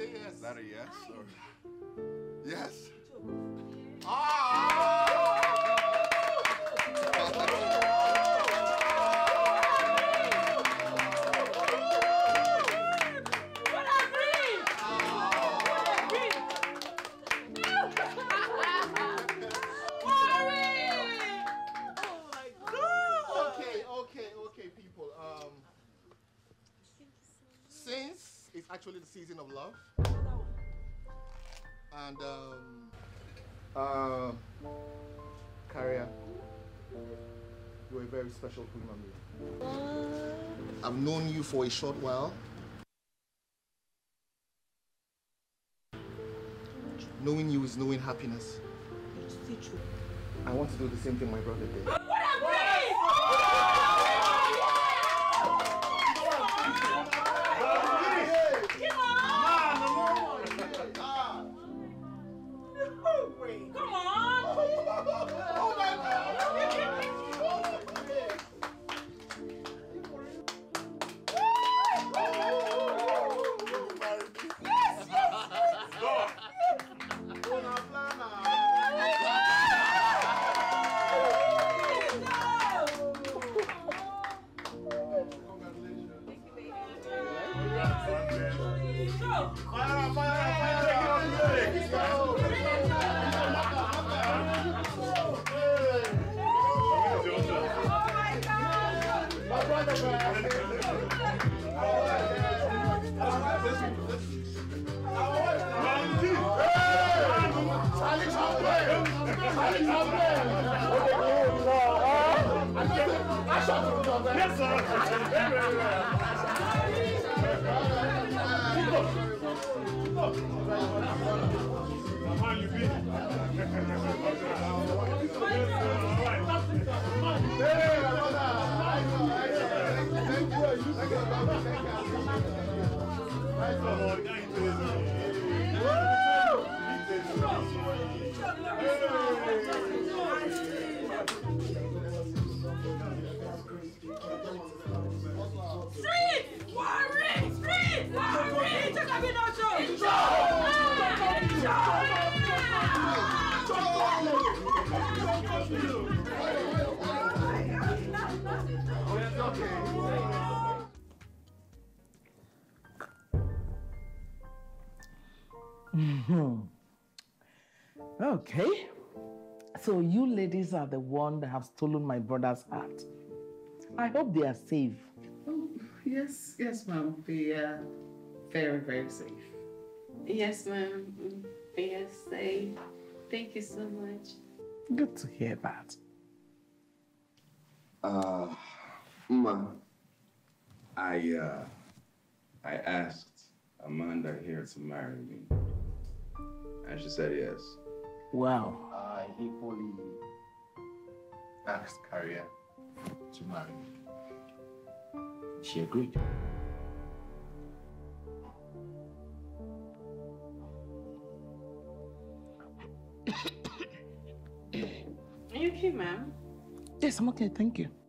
say yes. Is that a yes? Or... Yes? Okay, people. Since it's actually the season of love, and Karia, you're a very special human being. I've known you for a short while. Knowing you is knowing happiness. I want to do the same thing my brother did. Okay. So you ladies are the one that have stolen my brother's heart. I hope they are safe. Oh, yes, ma'am. We are very, very safe. Yes, ma'am. Yes, safe. Thank you so much. Good to hear that. Ma, I asked Amanda here to marry me, and she said yes. Wow. I equally asked Karia to marry me. She agreed. Are you okay, ma'am? Yes, I'm okay, thank you.